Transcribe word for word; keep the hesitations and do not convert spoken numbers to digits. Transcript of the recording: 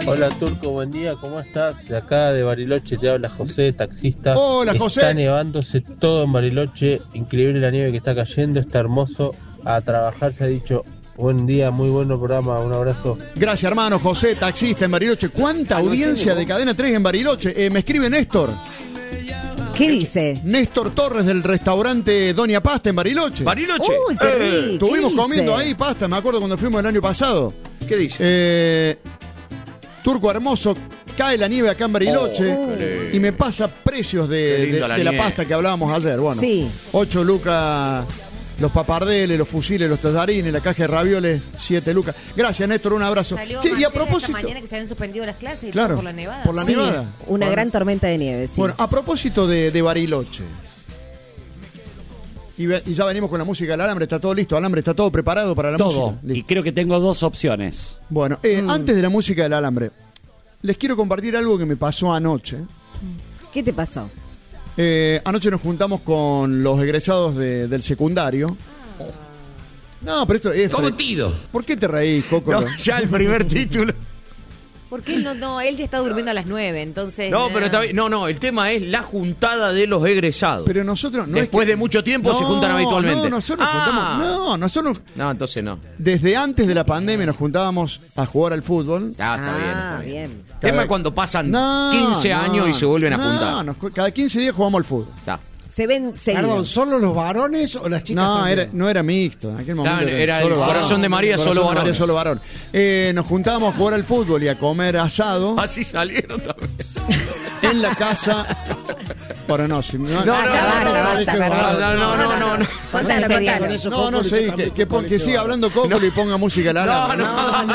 Hola Turco, buen día, ¿cómo estás? De acá de Bariloche te habla José, taxista. Hola José. Está nevándose todo en Bariloche, increíble la nieve que está cayendo, está hermoso. A trabajar se ha dicho. Buen día, muy buen programa, un abrazo. Gracias hermano, José, taxista en Bariloche. ¿Cuánta audiencia de Cadena tres en Bariloche? Eh, me escribe Néstor. ¿Qué dice? Néstor Torres del restaurante Doña Pasta en Bariloche. ¿Bariloche? Uy, qué rico. Eh, estuvimos ¿Qué comiendo dice? ahí pasta, me acuerdo cuando fuimos el año pasado. ¿Qué dice? Eh, Turco hermoso, cae la nieve acá en Bariloche Oh, y me pasa precios de, Qué linda de- la de la nieve. pasta que hablábamos ayer. Bueno, Sí. ocho lucas los papardeles, los fusiles, los tallarines, la caja de ravioles, siete lucas. Gracias Néstor, un abrazo. Salió Che, y a Marcela propósito, esta mañana que se habían suspendido las clases y Claro, todo por la nevada. por la Sí, nevada. una Bueno. gran tormenta de nieve, sí. bueno, a propósito de, de Bariloche. Y, ve- y ya venimos con la música del alambre, está todo listo, alambre, está todo preparado para la Todo. música. Y Listo. creo que tengo dos opciones. Bueno, eh, Mm. antes de la música del alambre, les quiero compartir algo que me pasó anoche. ¿Qué te pasó? Eh, anoche nos juntamos con los egresados de- del secundario. No, pero esto es... ¿Cómo tido? ¿Por qué te reís, Coco? No, ya el primer título. Porque él no, no, él ya está durmiendo a las nueve, entonces. No, eh, pero está bien. No, no, el tema es la juntada de los egresados. Pero nosotros... No Después es que- de mucho tiempo se juntan habitualmente. No, nosotros nos Ah. juntamos... No, nosotros... No, entonces no. Desde antes de la pandemia nos juntábamos a jugar al fútbol. Ah, está bien, Ah, está bien. bien. El tema Cada- es cuando pasan No, quince no, años y se vuelven a no, juntar. nos- cada quince días jugamos al fútbol. Está. Se ven seguido. Perdón, ¿solo los varones o las chicas No, también? era, no era mixto. En aquel momento Claro, era el solo varón. corazón de María, Corazón solo de María, varón. solo varón. Eh, nos juntábamos a jugar al fútbol y a comer asado Así salieron también. en la casa. Bueno, no, si, no, No, no, Basta, basta, no, basta, no, perdón. no, no, no, no, no. Contalo, Con contalo. eso, no, no, Coco, sí, yo que, también que, pon- que colegio siga varón. hablando Coco y ponga música al No, alambre. no.